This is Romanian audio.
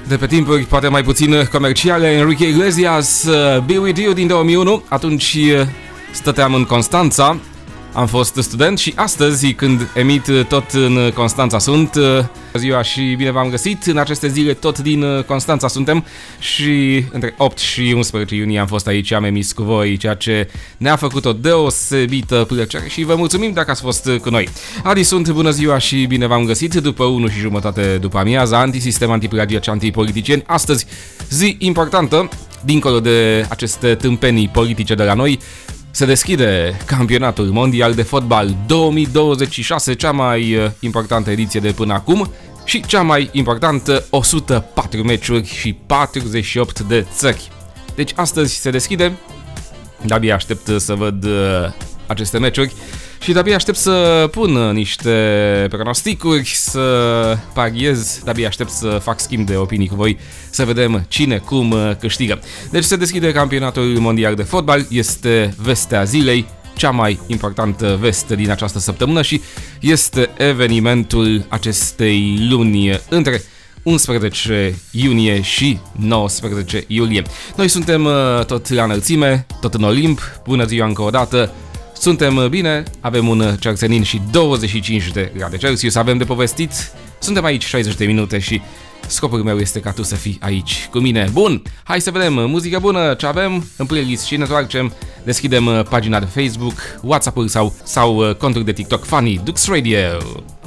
De pe timpuri poate mai puțin comerciale, Enrique Iglesias, Be With You din 2001. Atunci stăteam în Constanța, am fost student și astăzi, când emit tot în Constanța sunt, ziua și bine v-am găsit. În aceste zile tot din Constanța suntem și între 8 și 11 iunie am fost aici, am emis cu voi, ceea ce ne-a făcut o deosebită plăcere și vă mulțumim dacă ați fost cu noi. Adi sunt, bună ziua și bine v-am găsit după 1 și jumătate după amiaza, antisistem, antiplagiaci, antipoliticieni. Astăzi, zi importantă, dincolo de aceste tâmpenii politice de la noi, se deschide campionatul mondial de fotbal 2026, cea mai importantă ediție de până acum și cea mai importantă, 104 meciuri și 48 de țări. Deci astăzi se deschide, de-abia aștept să văd aceste meciuri și de-abia aștept să pun niște pronosticuri, să pariez, de-abia aștept să fac schimb de opinii cu voi, să vedem cine cum câștigă. Deci se deschide campionatul mondial de fotbal, este vestea zilei, cea mai importantă veste din această săptămână și este evenimentul acestei luni între 11 iunie și 19 iulie. Noi suntem tot la înălțime, tot în Olimp, bună ziua încă o dată. Suntem bine, avem un cersenin și 25 de grade Celsius, avem de povestit, suntem aici 60 de minute și scopul meu este ca tu să fii aici cu mine. Bun, hai să vedem muzică bună ce avem în playlist și ne întoarcem, deschidem pagina de Facebook, WhatsApp-ul sau contul de TikTok Funny Dux Radio.